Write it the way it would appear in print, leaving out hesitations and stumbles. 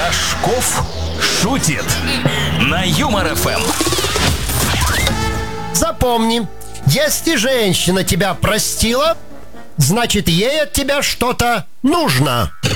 Рожков шутит на Юмор ФМ. Запомни, если женщина тебя простила, значит, ей от тебя что-то нужно.